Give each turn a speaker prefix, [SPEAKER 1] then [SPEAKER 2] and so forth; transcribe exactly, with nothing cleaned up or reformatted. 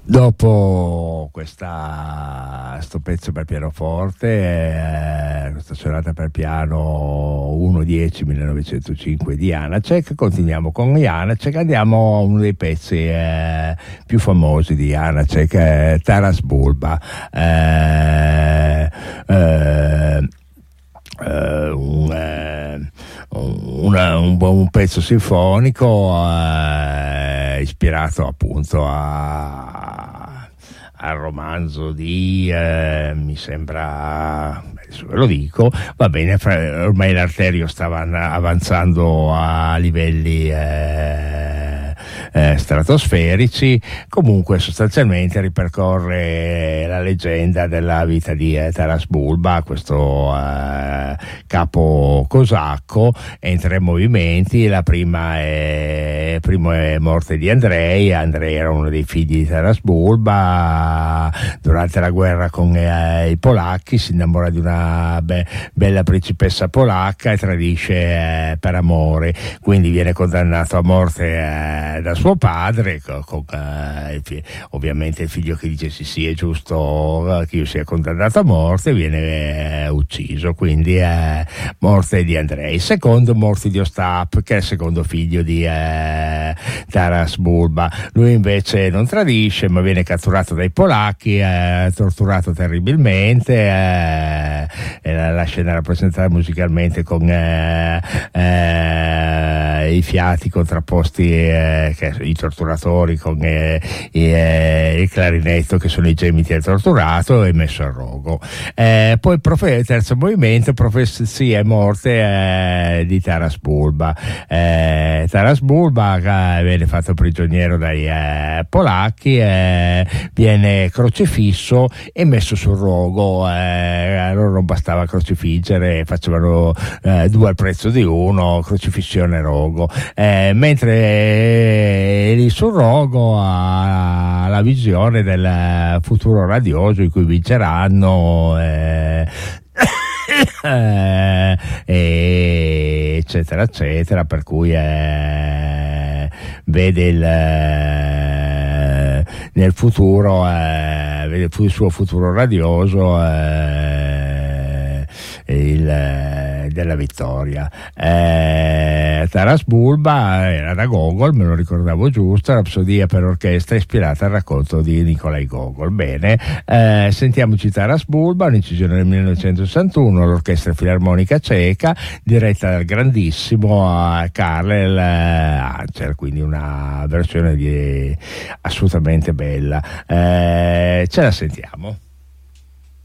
[SPEAKER 1] Dopo questa, sto pezzo per pianoforte, eh, questa sonata per piano uno dieci millenovecentocinque di Janacek, continuiamo con Janacek, andiamo a uno dei pezzi eh, più famosi di Janacek, eh, Taras Bulba. Eh, eh, Uh, un, uh, una, un, un pezzo sinfonico uh, ispirato appunto a, al romanzo di uh, mi sembra, adesso ve lo dico, va bene, fra, ormai l'arterio stava avanzando a livelli uh, Eh, stratosferici. Comunque sostanzialmente ripercorre la leggenda della vita di eh, Taras Bulba, questo eh, capo cosacco, in tre movimenti. La prima è, primo è morte di Andrei. Andrei era uno dei figli di Taras Bulba. Durante la guerra con eh, i polacchi si innamora di una be- bella principessa polacca e tradisce eh, per amore, quindi viene condannato a morte eh, da suo padre, con, con, eh, il, ovviamente il figlio che dice sì sì è giusto che io sia condannato a morte, viene eh, ucciso, quindi eh, morte di Andrei. Secondo, morte di Ostap, che è il secondo figlio di eh, Taras Bulba. Lui invece non tradisce, ma viene catturato dai polacchi, eh, torturato terribilmente, eh, e la, la scena è rappresentata musicalmente con eh, eh, i fiati contrapposti, eh, che i torturatori, con eh, i, eh, il clarinetto che sono i gemiti del torturato, e messo a rogo. Eh, poi profe- terzo movimento, profezia e morte eh, di Taras Bulba. Eh, Taras Bulba eh, viene fatto prigioniero dai eh, polacchi, eh, viene crocifisso e messo sul rogo. Eh, loro non bastava crocifiggere, facevano eh, due al prezzo di uno, crocifissione e rogo. Eh, mentre lì sul rogo ha la visione del futuro radioso in cui vinceranno, eh, eh, eccetera eccetera, per cui eh, vede il eh, nel futuro eh, vede il suo futuro radioso, eh, il eh, della vittoria. eh, Taras Bulba era da Gogol, me lo ricordavo giusto, Rapsodia per orchestra ispirata al racconto di Nikolai Gogol. Bene, eh, sentiamoci Taras Bulba, un'incisione del millenovecentosessantuno, l'orchestra filarmonica ceca diretta dal grandissimo Karel Ancher, quindi una versione di, assolutamente bella. Eh, ce la sentiamo.